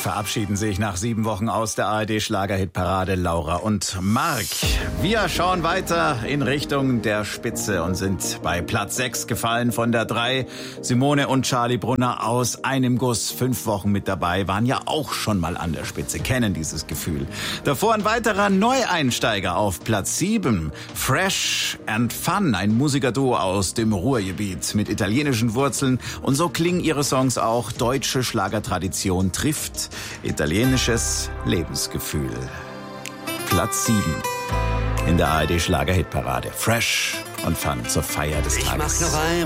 verabschieden sich nach 7 Wochen aus der ARD-Schlagerhitparade Laura und Mark. Wir schauen weiter in Richtung der Spitze und sind bei Platz 6 gefallen von der 3. Simone und Charlie Brunner aus einem Guss, 5 Wochen mit dabei, waren ja auch schon mal an der Spitze, kennen dieses Gefühl. Davor ein weiterer Neueinsteiger auf Platz 7. Fresh and Fun, ein Musikerduo aus dem Ruhrgebiet mit italienischen Wurzeln. Und so klingen ihre Songs auch. Deutsche Schlagertradition trifft italienisches Lebensgefühl. Platz 7 in der ARD Schlagerhitparade. Fresh und Fun zur Feier des Tages.